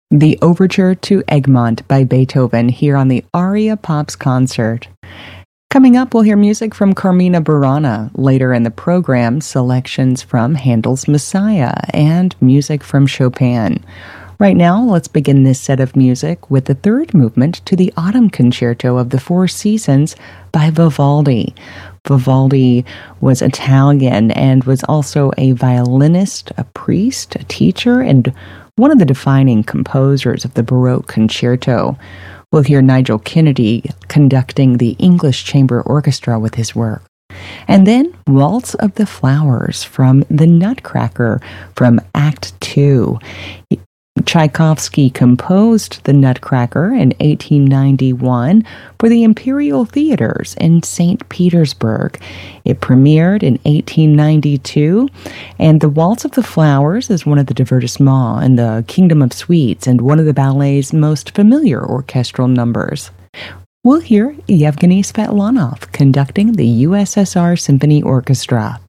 The Overture to Egmont by Beethoven here on the Aria Pops concert. Coming up, we'll hear music from Carmina Burana. Later in the program, selections from Handel's Messiah and music from Chopin. Right now, let's begin this set of music with the third movement to the Autumn Concerto of the Four Seasons by Vivaldi. Vivaldi was Italian and was also a violinist, a priest, a teacher, and one of the defining composers of the Baroque concerto. We'll hear Nigel Kennedy conducting the English Chamber Orchestra with his work. And then Waltz of the Flowers from The Nutcracker from Act 2. Tchaikovsky composed The Nutcracker in 1891 for the Imperial Theaters in St. Petersburg. It premiered in 1892, and The Waltz of the Flowers is one of the divertissements in the Kingdom of Sweets and one of the ballet's most familiar orchestral numbers. We'll hear Yevgeny Svetlanov conducting the USSR Symphony Orchestra.